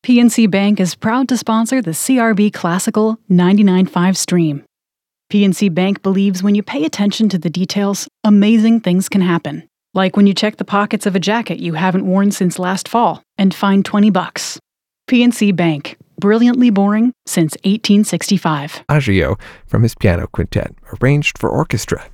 PNC Bank is proud to sponsor the CRB Classical 99.5 stream. PNC Bank believes when you pay attention to the details, amazing things can happen. Like when you check the pockets of a jacket you haven't worn since last fall and find $20. PNC Bank, brilliantly boring since 1865. Adagio from his piano quintet, arranged for orchestra